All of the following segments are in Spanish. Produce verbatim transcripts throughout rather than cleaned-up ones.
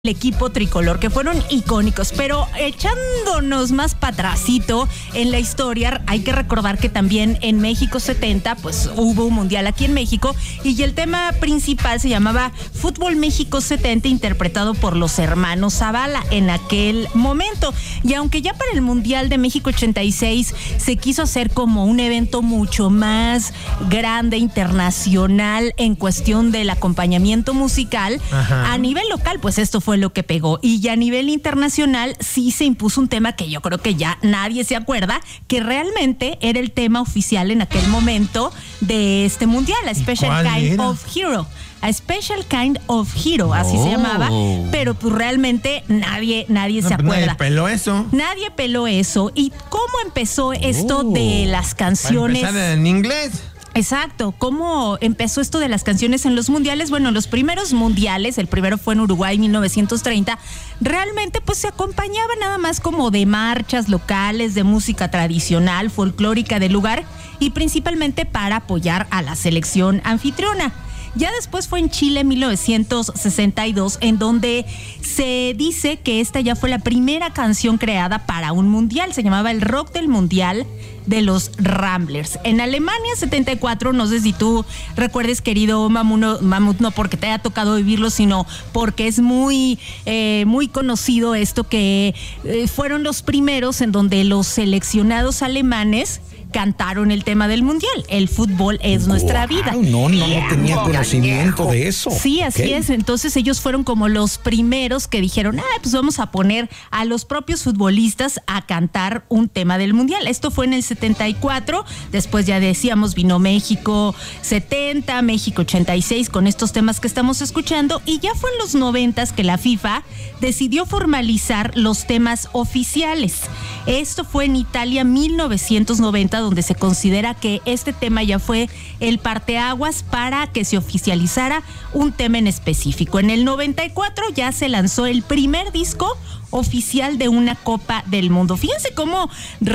el equipo tricolor, que fueron icónicos, pero echándonos más para atrásito en la historia, hay que recordar que también en México setenta, pues hubo un mundial aquí en México, y el tema principal se llamaba Fútbol México setenta, interpretado por los hermanos Zavala en aquel momento. Y aunque ya para el Mundial de México ochenta y seis se quiso hacer como un evento mucho más grande, internacional, en cuestión del acompañamiento musical, ajá, a nivel local, pues esto fue lo que pegó. Y ya a nivel internacional sí se impuso un tema que yo creo que ya nadie se acuerda, que realmente era el tema oficial en aquel momento de este mundial, A Special Kind era? of Hero. A Special Kind of Hero, así oh. se llamaba, pero pues realmente nadie, nadie no, se acuerda. Nadie peló eso. Nadie peló eso. ¿Y cómo empezó esto oh. de las canciones? Para empezar en inglés. Exacto, ¿cómo empezó esto de las canciones en los mundiales? Bueno, los primeros mundiales, el primero fue en Uruguay en mil novecientos treinta, realmente pues se acompañaba nada más como de marchas locales, de música tradicional, folclórica del lugar, y principalmente para apoyar a la selección anfitriona. Ya después fue en Chile en mil novecientos sesenta y dos, en donde se dice que esta ya fue la primera canción creada para un mundial. Se llamaba El Rock del Mundial de los Ramblers. En Alemania, setenta y cuatro, no sé si tú recuerdes, querido Mamuno, Mamut, no porque te haya tocado vivirlo, sino porque es muy, eh, muy conocido esto, que eh, fueron los primeros en donde los seleccionados alemanes cantaron el tema del mundial. El fútbol es wow, nuestra vida. No, no, no tenía conocimiento de eso. Sí, así okay. es. Entonces ellos fueron como los primeros que dijeron, ah, pues vamos a poner a los propios futbolistas a cantar un tema del mundial. Esto fue en el setenta y cuatro. Después ya decíamos, vino México setenta, México ochenta y seis, con estos temas que estamos escuchando. Y ya fue en los noventas que la FIFA decidió formalizar los temas oficiales. Esto fue en Italia mil novecientos noventa, donde se considera que este tema ya fue el parteaguas para que se oficializara un tema en específico. En el noventa y cuatro ya se lanzó el primer disco oficial de una Copa del Mundo. Fíjense cómo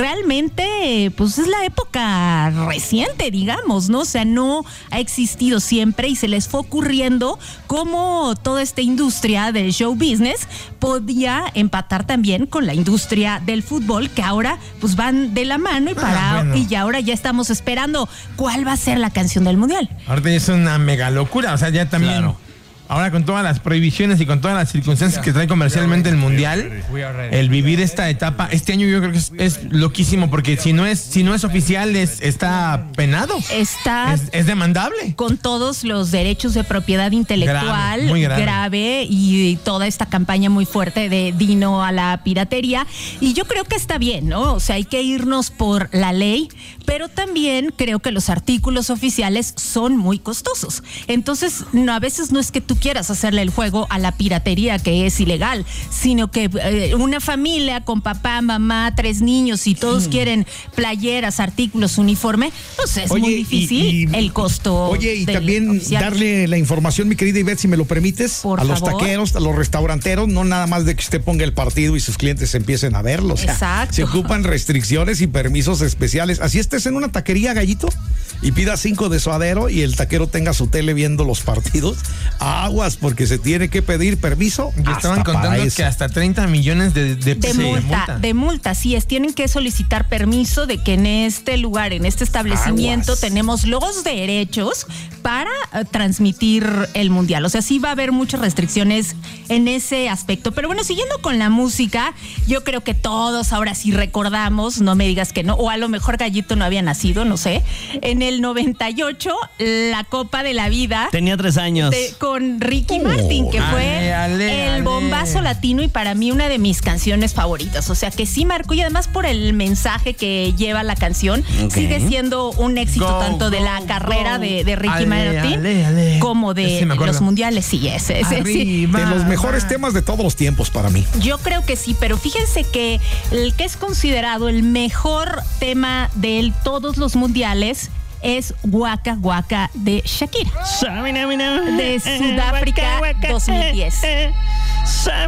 realmente pues es la época reciente, digamos, ¿no? O sea, no ha existido siempre y se les fue ocurriendo cómo toda esta industria del show business podía empatar también con la industria del fútbol, que ahora pues van de la mano y para ah, bueno. y ya ahora ya estamos esperando cuál va a ser la canción del mundial. Ahorita es una mega locura, o sea, ya también claro. Ahora con todas las prohibiciones y con todas las circunstancias que trae comercialmente el mundial, el vivir esta etapa, este año yo creo que es, es loquísimo, porque si no es si no es oficial, es, está penado. Está es, es demandable. Con todos los derechos de propiedad intelectual, grave, muy grave. grave y, y toda esta campaña muy fuerte de Dino a la piratería. Y yo creo que está bien, ¿no? O sea, hay que irnos por la ley, pero también creo que los artículos oficiales son muy costosos. Entonces, no, a veces no es que tú quieras hacerle el juego a la piratería, que es ilegal, sino que eh, una familia con papá, mamá, tres niños, y todos mm. quieren playeras, artículos, uniforme, pues es oye, muy difícil y, y, el costo. Oye, y también oficial. Darle la información, mi querida Ivette, si me lo permites, Por a favor. los taqueros, a los restauranteros, no nada más de que usted ponga el partido y sus clientes empiecen a verlo. O sea, exacto. Se ocupan restricciones y permisos especiales. Así estés en una taquería, Gallito, y pida cinco de suadero y el taquero tenga su tele viendo los partidos, aguas, porque se tiene que pedir permiso. Y estaban contando que hasta treinta millones de, de, de, sí, multa, de multa. De multa, sí es. Tienen que solicitar permiso de que en este lugar, en este establecimiento, aguas. tenemos los derechos para uh, transmitir el mundial. O sea, sí va a haber muchas restricciones en ese aspecto. Pero bueno, siguiendo con la música, yo creo que todos ahora sí recordamos, no me digas que no, o a lo mejor Gallito no había nacido, no sé. En el noventa y ocho, la Copa de la Vida. Tenía tres años. De, con Ricky Martin, que fue ale, ale, el bombazo ale. latino y para mí una de mis canciones favoritas. O sea, que sí marcó, y además por el mensaje que lleva la canción, okay. sigue siendo un éxito go, tanto go, de la carrera de, de Ricky ale, Martin ale, ale. como de los mundiales. Sí, ese, ese sí. De los mejores temas de todos los tiempos para mí. Yo creo que sí, pero fíjense que el que es considerado el mejor tema de todos los mundiales es Waka Waka de Shakira, de Sudáfrica dos mil diez.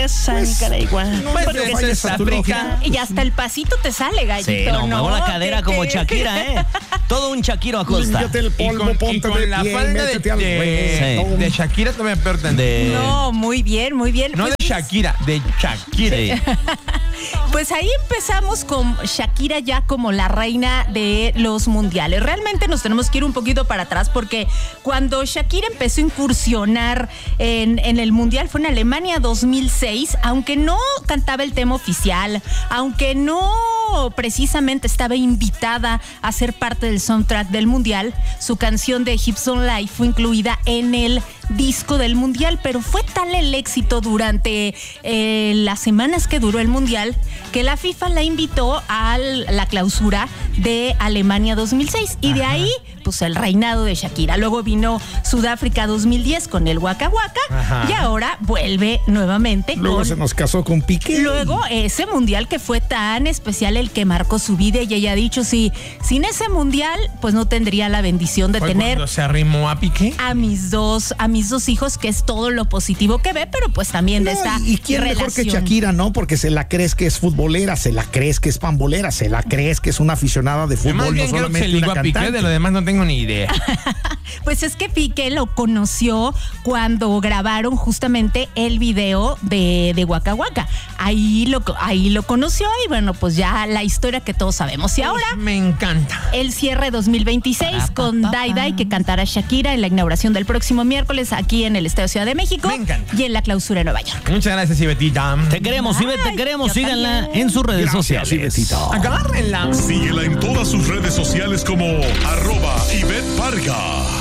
pasa, Pues, Nicaragua? no Porque me eso vayas es a tu África. Y hasta el pasito te sale, gallito. Sí, no, ¿no? muevo la cadera ¿Qué- como qué? Shakira, ¿eh? Todo un Shakiro Acosta. Límpiate el Y polvo, con, y ponte con de la pie, falda de, métete al de, reto. de Shakira todavía peor tanto. De... No, muy bien, muy bien. No Pues, de Shakira, de Shakira. Sí. pues ahí empezamos con Shakira ya como la reina de los mundiales. Realmente nos tenemos que ir un poquito para atrás porque cuando Shakira empezó a incursionar en, en el mundial fue en Alemania dos mil seis, aunque no cantaba el tema oficial, aunque no precisamente estaba invitada a ser parte del soundtrack del mundial, su canción de Hips on Life fue incluida en el disco del mundial, pero fue tal el éxito durante eh, las semanas que duró el mundial que la FIFA la invitó a la clausura de Alemania dos mil seis y de ahí pues el reinado de Shakira. Luego vino Sudáfrica dos mil diez con el Waka Waka Ajá. y ahora vuelve nuevamente Luego con... se nos casó con Piqué. Luego, ese mundial que fue tan especial, el que marcó su vida, y ella ha dicho, sí, sin ese mundial, pues no tendría la bendición de Fue tener cuando se arrimó a Piqué. a mis dos, a mis dos hijos, que es todo lo positivo que ve, pero pues también de No, esta y, y quién relación. mejor que Shakira, ¿no? Porque se la crees que es futbolera, se la crees que es pambolera, se la crees que es una aficionada de Más fútbol, no bien creo que se solamente ligó una a Piqué, cantante. de lo demás no tengo ni idea. Pues es que Piqué lo conoció cuando grabaron justamente el video de, de Waka Waka. Ahí lo, ahí lo conoció y bueno, pues ya la historia que todos sabemos. Y ahora Me encanta. el cierre dos mil veintiséis con Dai Dai, que cantará Shakira en la inauguración del próximo miércoles aquí en el Estadio Ciudad de México Me encanta. y en la clausura de Nueva York. Muchas gracias, Ivetita. Te queremos, Ivette, te Ay, queremos. yo Síganla también. en sus redes Gracias, sociales. Ivetita. Agárrenla. Síguela en todas sus redes sociales como arroba Ivette Parga.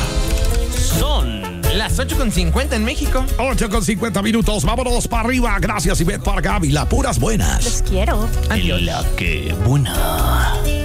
Son Las ocho con cincuenta en México. ocho con cincuenta minutos, vámonos para arriba. Gracias, Ivette Parga, y la puras buenas. Los quiero. Adiós. la que buena.